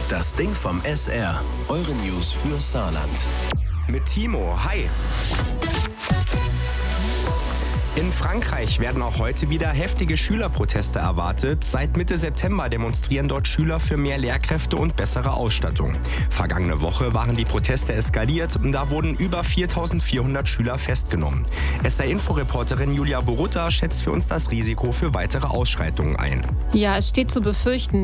Das Ding vom SR. Eure News für Saarland. Mit Timo, hi. In Frankreich werden auch heute wieder heftige Schülerproteste erwartet. Seit Mitte September demonstrieren dort Schüler für mehr Lehrkräfte und bessere Ausstattung. Vergangene Woche waren die Proteste eskaliert. Da wurden über 4.400 Schüler festgenommen. SR-Info-Reporterin Julia Borutta schätzt für uns das Risiko für weitere Ausschreitungen ein. Ja, es steht zu befürchten,